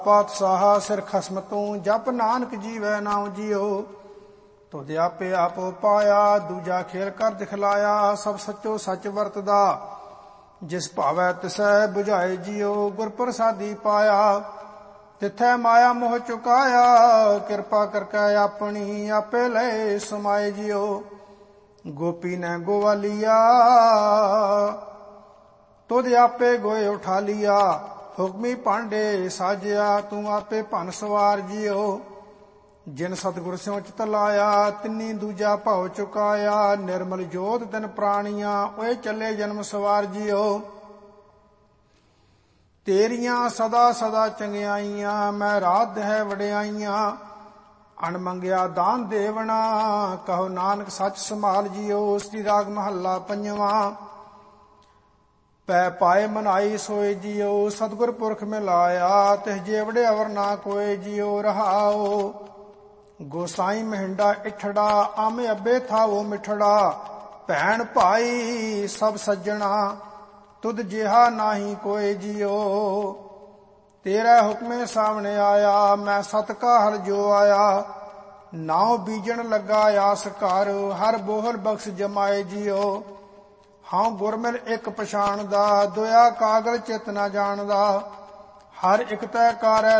ਪਾਤਸ਼ਾਹ ਸਿਰ ਖਸਮ ਤੂੰ ਜਪ ਨਾਨਕ ਜੀਵੈ ਨਾਉ ਜੀਓ। ਤੁਧ ਆਪੇ ਆਪੋ ਪਾਇਆ ਦੂਜਾ ਖੇਲ ਕਰ ਦਿਖਲਾਇਆ। ਸਭ ਸੱਚੋ ਸੱਚ ਵਰਤਦਾ ਜਿਸ ਭਾਵੈ ਤਿਸੈ ਬੁਝਾਏ ਜੀਓ। ਗੁਰ ਪ੍ਰਸਾਦੀ ਪਾਇਆ ਤਿਥੈ ਮਾਇਆ ਮੋਹ ਚੁਕਾਇਆ। ਕਿਰਪਾ ਕਰਕੇ ਆਪਣੀ ਆਪੇ ਲਏ ਸਮਾਏ ਜੀਓ। ਗੋਪੀ ਨੇ ਗੋਵਾਲੀਆ ਤੁਧ ਆਪੇ ਗੋਏ ਉਠਾ ਲਿਆ। ਹੁਕਮੀ ਭਾਂਡੇ ਸਾਜਿਆ ਤੂੰ ਆਪੇ ਭਨ ਸਵਾਰ ਜੀਓ। ਜਿਨ ਸਤਿਗੁਰ ਸਿਉ ਚਿਤ ਲਾਇਆ ਤਿੰਨੀ ਦੂਜਾ ਭਾਉ ਚੁਕਾਇਆ। ਨਿਰਮਲ ਜੋਤ ਤਿਨ ਪ੍ਰਾਣੀਆਂ ਓਏ ਚੱਲੇ ਜਨਮ ਸਵਾਰ ਜੀਓ। ਤੇਰੀਆਂ ਸਦਾ ਸਦਾ ਚੰਗਿਆਈਆਂ ਮੈਂ ਰਾਧ ਹੈ ਵਡਿਆਈਆਂ। ਅਣ ਮੰਗਿਆ ਦਾਨ ਦੇਵਣਾ ਕਹੋ ਨਾਨਕ ਸੱਚ ਸੰਭਾਲ ਜੀਓ। ਸ੍ਰੀ ਰਾਗ ਮਹੱਲਾ ਪੰਜਵਾਂ। ਪੈ ਪਾਏ ਮਨਾਈ ਸੋਏ ਜੀਓ। ਸਤਿਗੁਰ ਪੁਰਖ ਮਿਲਾਇਆ ਤਿਸ ਜੇਵੜੇ ਅਵਰ ਨਾ ਕੋਏ ਜੀਓ। ਰਹਾਓ ਗੋਸਾਈ ਮਹਿੰਡਾ ਇਠੜਾ ਆਮੇ ਅੱਬੇ ਥਾਵੋ ਮਿਠੜਾ। ਭੈਣ ਭਾਈ ਸਭ ਸੱਜਣਾ ਤੁਧ ਜਿਹਾ ਨਾਹੀ ਕੋਏ ਜੀਓ। ਤੇਰਾ ਹੁਕਮੇ ਸਾਹਮਣੇ ਆਇਆ ਮੈਂ ਸਤ ਕਾ ਹਰ ਜੋ ਆਇਆ। ਨਾਉ ਬੀਜਣ ਲੱਗਾ ਆਸ ਕਰ ਹਰ ਬੋਹਲ ਬਖਸ਼ ਜਮਾਏ ਜੀਓ। ਹਾਂ ਗੁਰਮਿਲ ਇੱਕ ਪਛਾਣਦਾ ਦੁਆ ਕਾਗਲ ਚਿਤ ਨਾ ਜਾਣਦਾ। ਹਰ ਇੱਕ ਤੈ ਕਾਰੈ